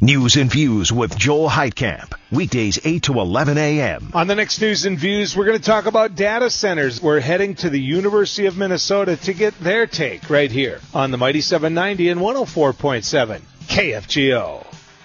News and Views with Joel Heitkamp. Weekdays 8 to 11 a.m. On the next News and Views, we're going to talk about data centers. We're heading to the University of Minnesota to get their take right here on the Mighty 790 and 104.7 KFGO.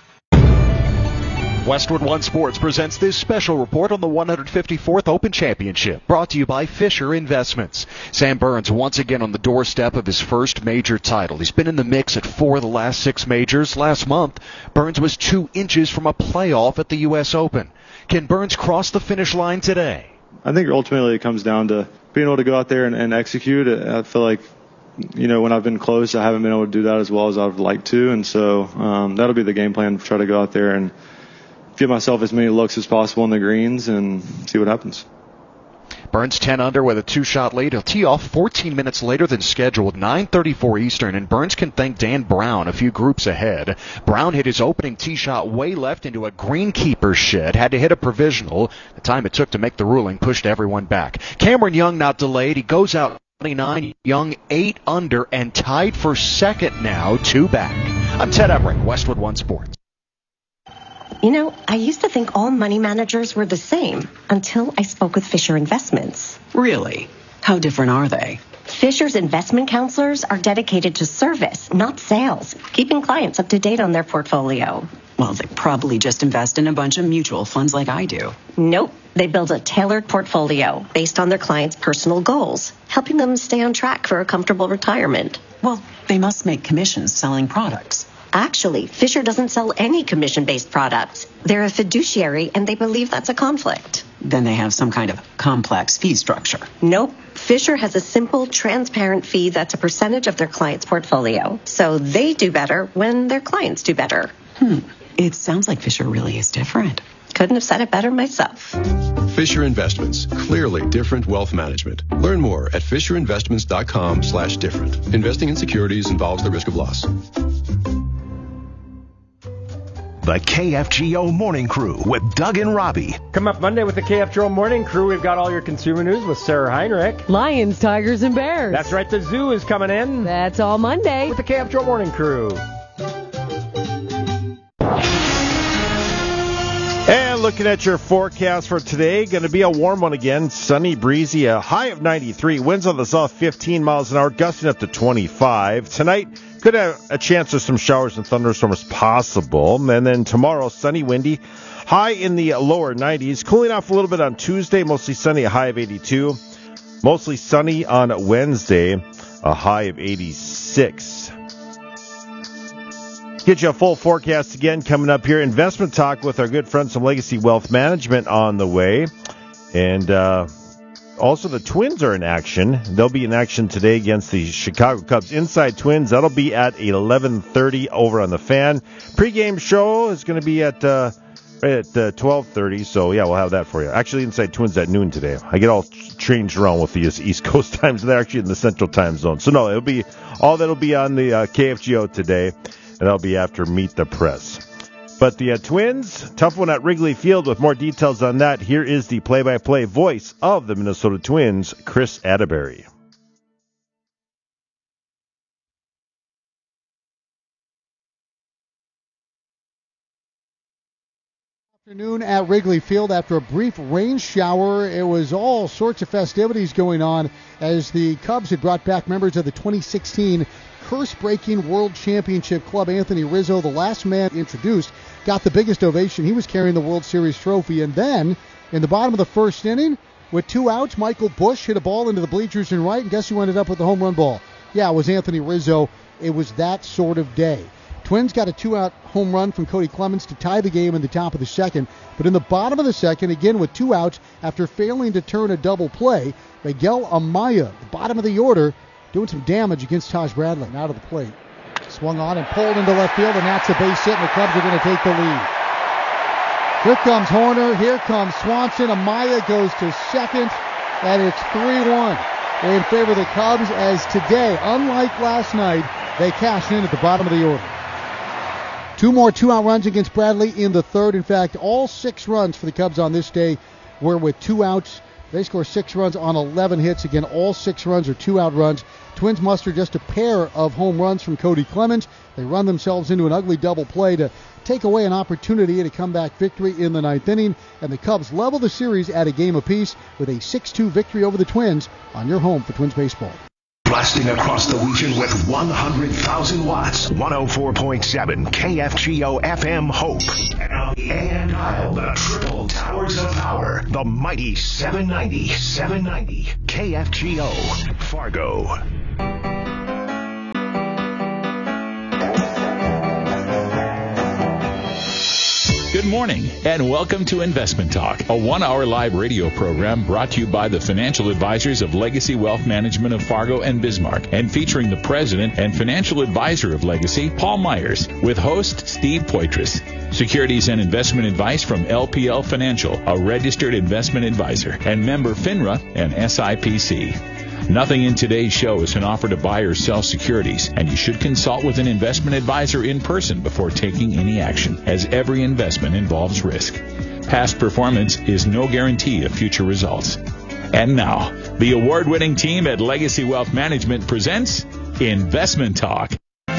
Westwood One Sports presents this special report on the 154th Open Championship, brought to you by Fisher Investments. Sam Burns once again on the doorstep of his first major title. He's been in the mix at 4 of the last 6 majors. Last month, Burns was 2 inches from a playoff at the U.S. Open. Can Burns cross the finish line today? I think ultimately it comes down to being able to go out there and execute. I feel like, when I've been close, I haven't been able to do that as well as I would like to, and so that'll be the game plan, try to go out there and give myself as many looks as possible in the greens and see what happens. Burns 10 under with a 2-shot lead. He'll tee off 14 minutes later than scheduled, 9:34 Eastern, and Burns can thank Dan Brown a few groups ahead. Brown hit his opening tee shot way left into a greenkeeper's shed, had to hit a provisional. The time it took to make the ruling pushed everyone back. Cameron Young not delayed. He goes out 29. Young 8 under and tied for second now, 2 back. I'm Ted Everett, Westwood One Sports. I used to think all money managers were the same until I spoke with Fisher Investments. Really? How different are they? Fisher's investment counselors are dedicated to service, not sales, keeping clients up to date on their portfolio. Well, they probably just invest in a bunch of mutual funds like I do. Nope. They build a tailored portfolio based on their clients' personal goals, helping them stay on track for a comfortable retirement. Well, they must make commissions selling products. Actually, Fisher doesn't sell any commission-based products. They're a fiduciary, and they believe that's a conflict. Then they have some kind of complex fee structure. Nope. Fisher has a simple, transparent fee that's a percentage of their client's portfolio. So they do better when their clients do better. It sounds like Fisher really is different. Couldn't have said it better myself. Fisher Investments. Clearly different wealth management. Learn more at FisherInvestments.com/different. Investing in securities involves the risk of loss. The KFGO Morning Crew with Doug and Robbie. Come up Monday with the KFGO Morning Crew. We've got all your consumer news with Sarah Heinrich. Lions, tigers, and bears. That's right. The zoo is coming in. That's all Monday with the KFGO Morning Crew. And looking at your forecast for today, going to be a warm one again. Sunny, breezy, a high of 93. Winds on the south 15 miles an hour, gusting up to 25. Tonight, could have a chance of some showers and thunderstorms possible. And then tomorrow, sunny, windy, high in the lower 90s. Cooling off a little bit on Tuesday, mostly sunny, a high of 82. Mostly sunny on Wednesday, a high of 86. Get you a full forecast again coming up here. Investment talk with our good friends from Legacy Wealth Management on the way. And also the Twins are in action. They'll be in action today against the Chicago Cubs. Inside Twins, that'll be at 11:30 over on the Fan. Pre-game show is going to be at 12:30. So, yeah, we'll have that for you. Actually, Inside Twins at noon today. I get all changed around with these East Coast times. They're actually in the Central Time Zone. So, no, that'll be on the KFGO today. And that'll be after Meet the Press. But the Twins, tough one at Wrigley Field. With more details on that, here is the play-by-play voice of the Minnesota Twins, Chris Atterbury. Afternoon at Wrigley Field after a brief rain shower. It was all sorts of festivities going on as the Cubs had brought back members of the 2016 curse-breaking World Championship Club. Anthony Rizzo, the last man introduced, got the biggest ovation. He was carrying the World Series trophy. And then, in the bottom of the first inning, with 2 outs, Michael Busch hit a ball into the bleachers in right, and guess who ended up with the home run ball? Yeah, it was Anthony Rizzo. It was that sort of day. Twins got a 2-out home run from Cody Clemens to tie the game in the top of the second. But in the bottom of the second, again with 2 outs, after failing to turn a double play, Miguel Amaya, the bottom of the order, doing some damage against Taj Bradley. Out of the plate. Swung on and pulled into left field, and that's a base hit, and the Cubs are going to take the lead. Here comes Horner. Here comes Swanson. Amaya goes to second, and it's 3-1 in favor of the Cubs, as today, unlike last night, they cash in at the bottom of the order. 2 more 2-out runs against Bradley in the third. In fact, all 6 runs for the Cubs on this day were with 2 outs. They score 6 runs on 11 hits. Again, all 6 runs are 2-out runs. Twins muster just a pair of home runs from Cody Clemens. They run themselves into an ugly double play to take away an opportunity at a comeback victory in the ninth inning, and the Cubs level the series at a game apiece with a 6-2 victory over the Twins on your home for Twins baseball. Blasting across the region with 100,000 watts. 104.7 KFGO FM Hope. And on the AM dial, the triple towers of power. The mighty 790 KFGO Fargo. Good morning, and welcome to Investment Talk, a 1-hour live radio program brought to you by the financial advisors of Legacy Wealth Management of Fargo and Bismarck, and featuring the president and financial advisor of Legacy, Paul Myers, with host Steve Poitras. Securities and investment advice from LPL Financial, a registered investment advisor, and member FINRA and SIPC. Nothing in today's show is an offer to buy or sell securities, and you should consult with an investment advisor in person before taking any action, as every investment involves risk. Past performance is no guarantee of future results. And now, the award-winning team at Legacy Wealth Management presents Investment Talk.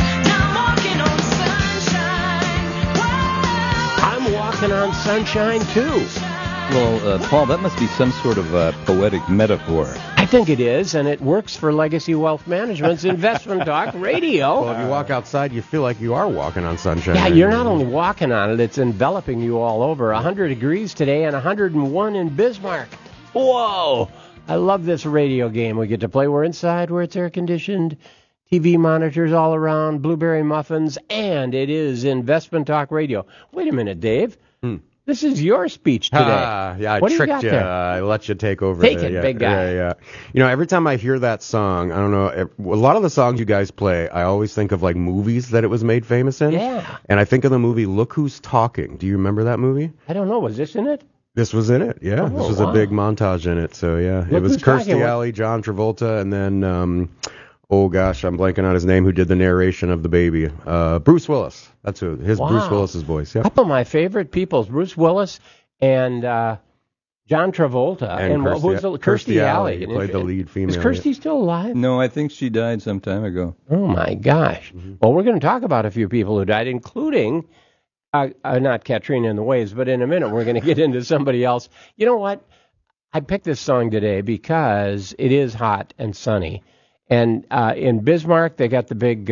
I'm walking on sunshine, too. Well, Paul, that must be some sort of poetic metaphor. I think it is, and it works for Legacy Wealth Management's Investment Talk Radio. Well, if you walk outside, you feel like you are walking on sunshine. Yeah, you're not only walking on it, it's enveloping you all over. 100 degrees today and 101 in Bismarck. Whoa! I love this radio game we get to play. We're inside where it's air-conditioned, TV monitors all around, blueberry muffins, and it is Investment Talk Radio. Wait a minute, Dave. This is your speech today. Yeah, I what tricked you. I let you take over. Take it, big guy. Yeah. You know, every time I hear that song, I don't know, a lot of the songs you guys play, I always think of like movies that it was made famous in. Yeah. And I think of the movie Look Who's Talking. Do you remember that movie? I don't know. Was this in it? This was in it, yeah. This was a big montage in it. So, yeah. It was Kirstie Alley, John Travolta, and then, oh gosh, I'm blanking on his name, who did the narration of the baby. Bruce Willis. That's who. Bruce Willis's voice, yeah. A couple of my favorite people, Bruce Willis and John Travolta. And Kirstie Alley played the lead female. Is Kirstie still alive? No, I think she died some time ago. Oh, my gosh. Mm-hmm. Well, we're going to talk about a few people who died, including, not Katrina and the Waves, but in a minute we're going to get into somebody else. You know what? I picked this song today because it is hot and sunny. And in Bismarck, they got the big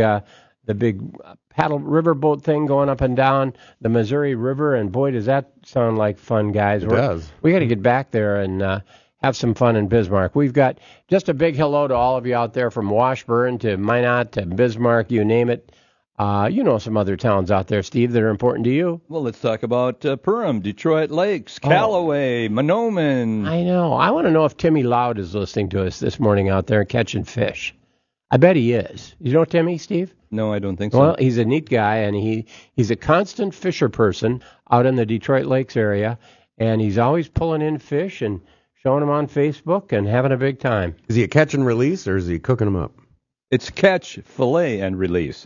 paddle riverboat thing going up and down the Missouri River, and boy, does that sound like fun, guys. It does. We got to get back there and have some fun in Bismarck. We've got just a big hello to all of you out there from Washburn to Minot to Bismarck, you name it. You know some other towns out there, Steve, that are important to you. Well, let's talk about Perham, Detroit Lakes, Callaway, Monoman. I know. I want to know if Timmy Loud is listening to us this morning out there catching fish. I bet he is. You know Timmy, Steve? No, I don't think so. Well, he's a neat guy, and he's a constant fisher person out in the Detroit Lakes area, and he's always pulling in fish and showing them on Facebook and having a big time. Is he a catch and release, or is he cooking them up? It's catch, fillet, and release.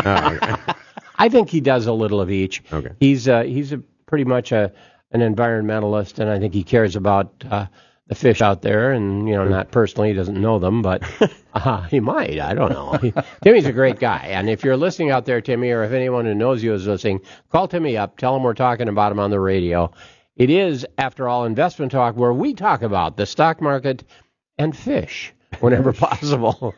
I think he does a little of each. Okay. He's pretty much an environmentalist, and I think he cares about the fish out there, and not personally, he doesn't know them, but he might. I don't know. Timmy's a great guy, and if you're listening out there, Timmy, or if anyone who knows you is listening, call Timmy up. Tell him we're talking about him on the radio. It is, after all, Investment Talk, where we talk about the stock market and fish whenever possible,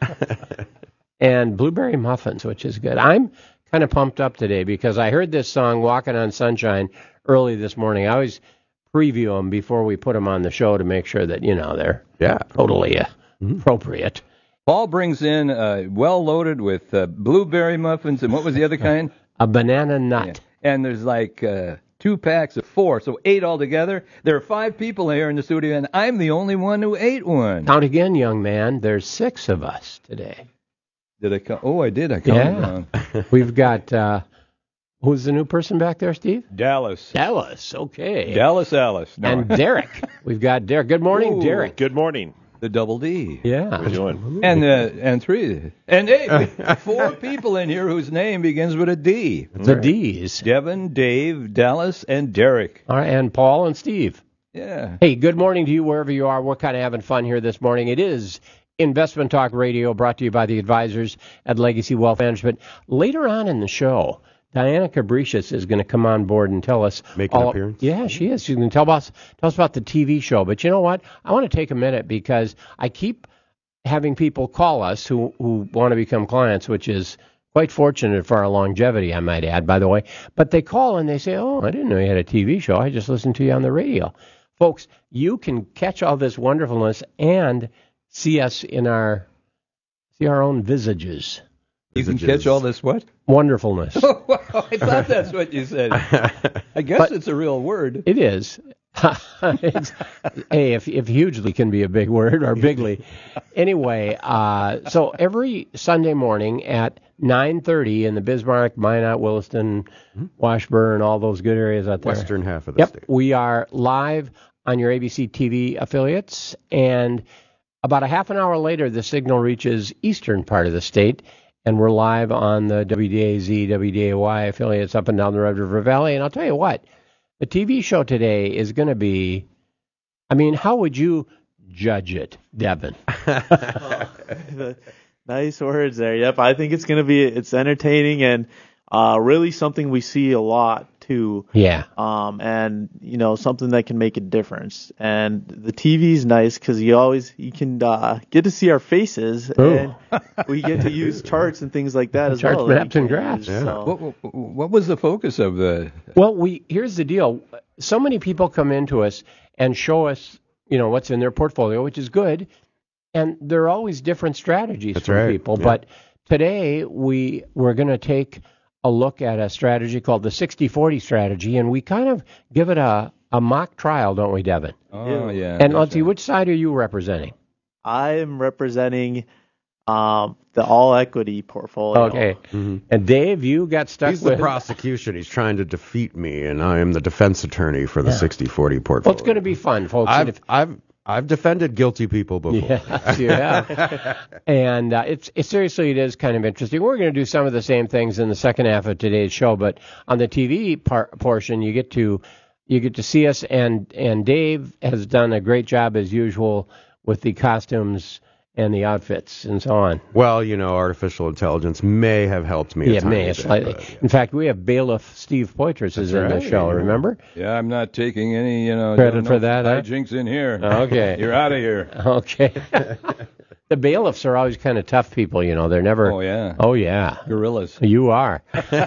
and blueberry muffins, which is good. I'm kind of pumped up today because I heard this song, Walking on Sunshine, early this morning. I always preview them before we put them on the show to make sure that, they're totally appropriate. Paul brings in well-loaded with blueberry muffins, and what was the other kind? A banana nut. Yeah. And there's like 2 packs of 4, so 8 altogether. There are 5 people here in the studio, and I'm the only one who ate one. Count again, young man. There's 6 of us today. Did I count? Oh, I did. I counted wrong. We've got... who's the new person back there, Steve? Dallas. Dallas, okay. Dallas Alice. No. And Derek. We've got Derek. Good morning, Derek. Good morning. The double D. Yeah. How you doing? And 3. And 8. 4 people in here whose name begins with a D. The D's. Devin, Dave, Dallas, and Derek. All right, and Paul and Steve. Yeah. Hey, good morning to you wherever you are. We're kind of having fun here this morning. It is Investment Talk Radio, brought to you by the advisors at Legacy Wealth Management. Later on in the show, Diana Cabricious is going to come on board and tell us. Make an appearance? Yeah, she is. She's going to tell us about the TV show. But you know what? I want to take a minute because I keep having people call us who want to become clients, which is quite fortunate for our longevity, I might add, by the way. But they call and they say, oh, I didn't know you had a TV show. I just listened to you on the radio. Folks, you can catch all this wonderfulness and see us in our own visages. You can catch all this what? Wonderfulness. I thought that's what you said. I guess it's a real word. It is. Hey, if hugely can be a big word, or bigly. Anyway, so every Sunday morning at 9:30 in the Bismarck, Minot, Williston, Washburn, all those good areas out there. Western half of the state. We are live on your ABC TV affiliates, and about a half an hour later, the signal reaches eastern part of the state, and we're live on the WDAZ, WDAY affiliates up and down the Red River Valley. And I'll tell you what, the TV show today is going to be, I mean, how would you judge it, Devin? Nice words there. Yep, I think it's entertaining and really something we see a lot too. Yeah. And something that can make a difference. And the TV is nice because you can get to see our faces. Ooh. And we get to use charts and things like that as charts, well. Maps, and graphs. Yeah. So. What was the focus of the? Well, here's the deal. So many people come into us and show us, what's in their portfolio, which is good. And there are always different strategies for people. Yeah. But today we're going to take a look at a strategy called the 60-40 strategy, and we kind of give it a mock trial, don't we, Devin? Oh, yeah. And let's see, which side are you representing? I am representing the all-equity portfolio. Okay. Mm-hmm. And Dave, you got stuck with... He's the prosecution. He's trying to defeat me, and I am the defense attorney for the 60-40 portfolio. Well, it's going to be fun, folks. I've defended guilty people before. Yes, you have. And it is kind of interesting. We're going to do some of the same things in the second half of today's show, but on the TV portion, you get to see us, and Dave has done a great job as usual with the costumes and the outfits and so on. Well, artificial intelligence may have helped me. Yeah, may slightly. But, yeah. In fact, we have bailiff Steve Poitras is in the show. Remember? Yeah, I'm not taking any credit for that. Hijinks in here. Okay, you're out of here. Okay. The bailiffs are always kind of tough people. They're never. Oh yeah. Oh yeah. Gorillas. You are.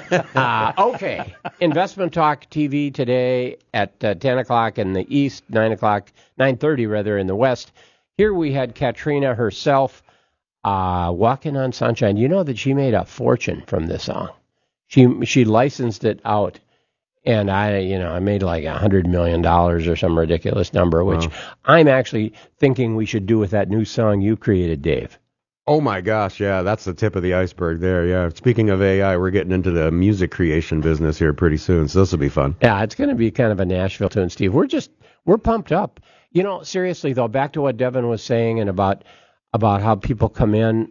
Okay. Investment Talk TV today at 10 o'clock in the east, 9:30 rather in the west. Here we had Katrina herself, Walking on Sunshine. You know that she made a fortune from this song. She licensed it out, and I made like $100 million or some ridiculous number, which I'm actually thinking we should do with that new song you created, Dave. Oh my gosh, yeah, that's the tip of the iceberg there. Yeah, speaking of AI, we're getting into the music creation business here pretty soon, so this will be fun. Yeah, it's going to be kind of a Nashville tune, Steve. We're pumped up. Seriously, though, back to what Devin was saying and about how people come in.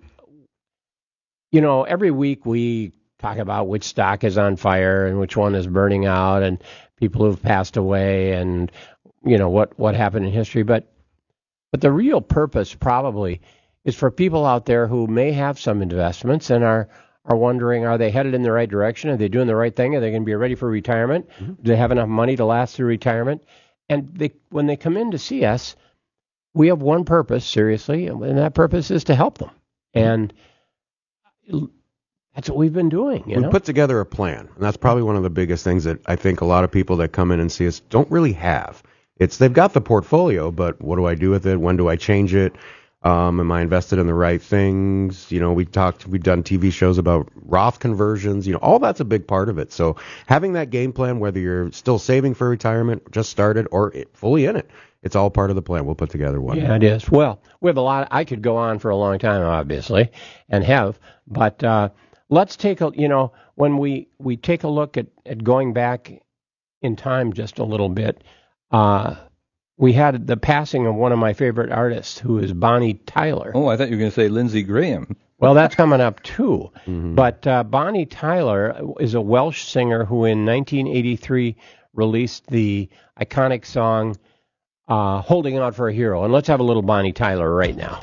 Every week we talk about which stock is on fire and which one is burning out and people who've passed away and, what happened in history. But the real purpose probably is for people out there who may have some investments and are wondering, are they headed in the right direction? Are they doing the right thing? Are they going to be ready for retirement? Mm-hmm. Do they have enough money to last through retirement? And when they come in to see us, we have one purpose, seriously, and that purpose is to help them. And that's what we've been doing. We put together a plan, and that's probably one of the biggest things that I think a lot of people that come in and see us don't really have. They've got the portfolio, but what do I do with it? When do I change it? Am I invested in the right things? We've done TV shows about Roth conversions. All that's a big part of it. So having that game plan, whether you're still saving for retirement, just started, or fully in it, it's all part of the plan. We'll put together one. Yeah, it is. Well, we have a lot. I could go on for a long time, obviously, and have. But let's take when we take a look at going back in time just a little bit. We had the passing of one of my favorite artists, who is Bonnie Tyler. Oh, I thought you were going to say Lindsey Graham. Well, that's coming up, too. Mm-hmm. But Bonnie Tyler is a Welsh singer who in 1983 released the iconic song, Holding Out for a Hero. And let's have a little Bonnie Tyler right now.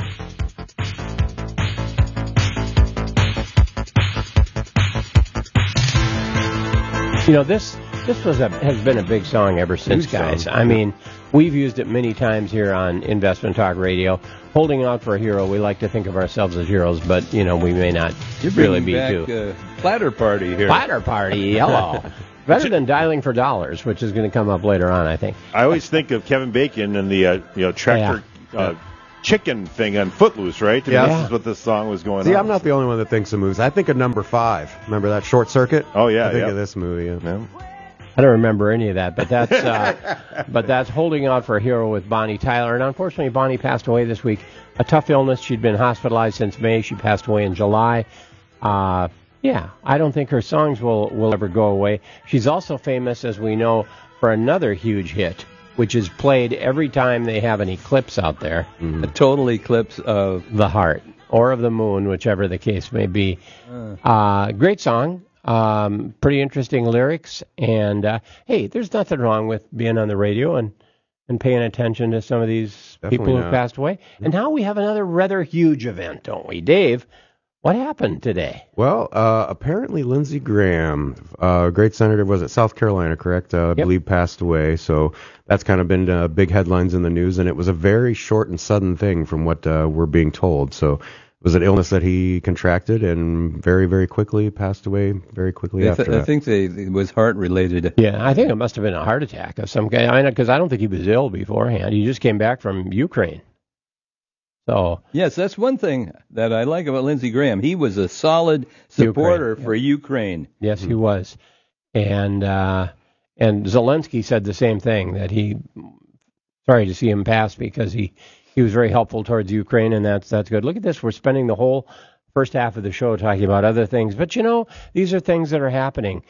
This has been a big song ever since, guys. I mean, we've used it many times here on Investment Talk Radio. Holding Out for a Hero, we like to think of ourselves as heroes, but, we may not really be too. Platter Party here. Platter Party, yellow. Better than Dialing for Dollars, which is going to come up later on, I think. I always think of Kevin Bacon and the tractor chicken thing on Footloose, right? Yeah. This is what this song was going on. See, I'm not the only one that thinks of movies. I think of Number 5. Remember that Short Circuit? Oh, yeah. I think of this movie. Yeah. I don't remember any of that, but that's Holding Out for a Hero with Bonnie Tyler. And unfortunately, Bonnie passed away this week. A tough illness. She'd been hospitalized since May. She passed away in July. I don't think her songs will ever go away. She's also famous, as we know, for another huge hit, which is played every time they have an eclipse out there. Mm-hmm. A total eclipse of the heart or of the moon, whichever the case may be. Great song. Pretty interesting lyrics. And, hey, there's nothing wrong with being on the radio and paying attention to some of these people who passed away. And now we have another rather huge event, don't we? Dave, what happened today? Well, apparently Lindsey Graham, great senator, was it South Carolina, correct? I believe passed away. So that's kind of been big headlines in the news, and it was a very short and sudden thing from what we're being told. So it was an illness that he contracted and very, very quickly passed away very quickly after that. I think it was heart-related. Yeah, I think it must have been a heart attack of some kind, because I don't think he was ill beforehand. He just came back from Ukraine. So yes, that's one thing that I like about Lindsey Graham. He was a solid supporter for Ukraine. Yes, he was. And Zelensky said the same thing, that sorry to see him pass because he was very helpful towards Ukraine, and that's good. Look at this. We're spending the whole first half of the show talking about other things. But, these are things that are happening.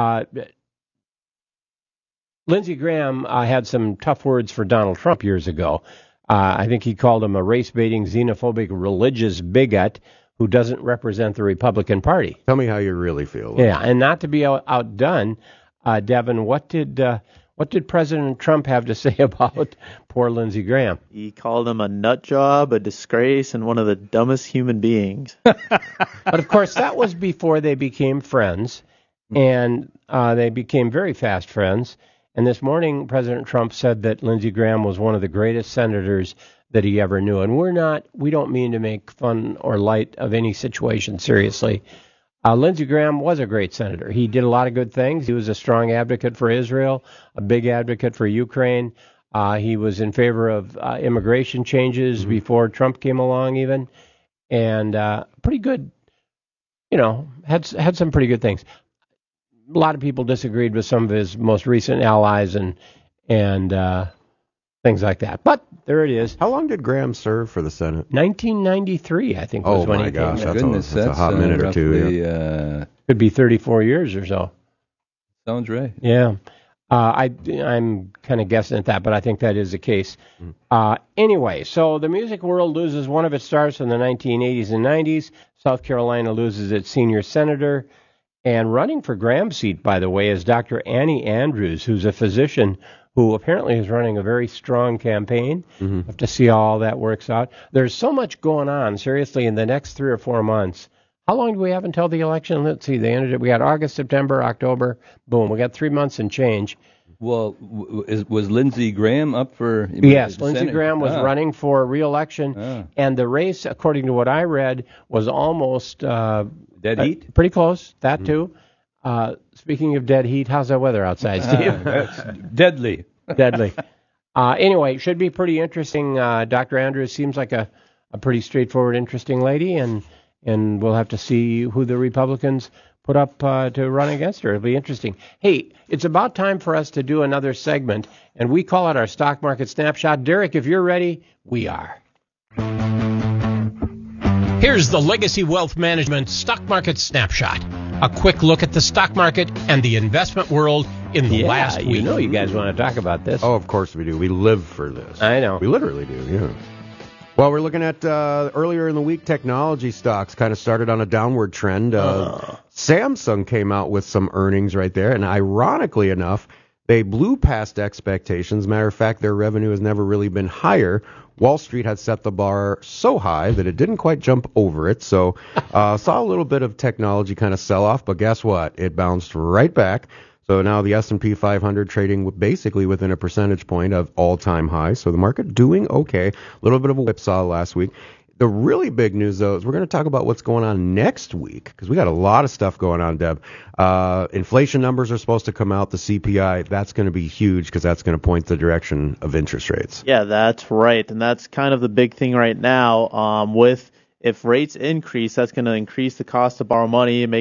Lindsey Graham had some tough words for Donald Trump years ago. I think he called him a race-baiting, xenophobic, religious bigot who doesn't represent the Republican Party. Tell me how you really feel. Yeah, and not to be outdone, Devin, what did President Trump have to say about poor Lindsey Graham? He called him a nut job, a disgrace, and one of the dumbest human beings. But, of course, that was before they became friends, and they became very fast friends. And this morning, President Trump said that Lindsey Graham was one of the greatest senators that he ever knew. And we don't mean to make fun or light of any situation, seriously. Lindsey Graham was a great senator. He did a lot of good things. He was a strong advocate for Israel, a big advocate for Ukraine. He was in favor of immigration changes before Trump came along even. And pretty good, had some pretty good things. A lot of people disagreed with some of his most recent allies and things like that. But there it is. How long did Graham serve for the Senate? 1993, I think, was when he came. Oh, my gosh. That's a hot minute or two. Yeah. Could be 34 years or so. Sounds right. Yeah. I'm kind of guessing at that, but I think that is the case. Anyway, so the music world loses one of its stars in the 1980s and 90s. South Carolina loses its senior senator. And running for Graham's seat, by the way, is Dr. Annie Andrews, who's a physician who apparently is running a very strong campaign. We'll have to see how all that works out. There's so much going on, seriously, in the next 3 or 4 months. How long do we have until the election? Let's see, they ended it. We got August, September, October. Boom, we got 3 months and change. Well, was Lindsey Graham up for? Yes, Lindsey Graham was running for re-election, and the race, according to what I read, was almost dead heat. Pretty close. That too. Speaking of dead heat, how's that weather outside, Steve? That's deadly. Deadly. Anyway, should be pretty interesting. Dr. Andrews seems like a pretty straightforward, interesting lady, and we'll have to see who the Republicans put up to run against her. It'll be interesting. Hey, it's about time for us to do another segment, and we call it our Stock Market Snapshot. Derek, if you're ready, we are. Here's the Legacy Wealth Management Stock Market Snapshot. A quick look at the stock market and the investment world in the last week. You know you guys want to talk about this. Oh, of course we do. We live for this. I know. We literally do, yeah. Well, we're looking at earlier in the week, technology stocks kind of started on a downward trend. Samsung came out with some earnings right there, and ironically enough, they blew past expectations. Matter of fact, their revenue has never really been higher. Wall Street had set the bar so high that it didn't quite jump over it. So saw a little bit of technology kind of sell-off, but guess what? It bounced right back. So now the S&P 500 trading basically within a percentage point of all-time high. So the market doing okay. A little bit of a whipsaw last week. The really big news, though, is we're going to talk about what's going on next week because we got a lot of stuff going on, Deb. Inflation numbers are supposed to come out, the CPI. That's going to be huge because that's going to point the direction of interest rates. Yeah, that's right. And that's kind of the big thing right now with if rates increase, that's going to increase the cost to borrow money,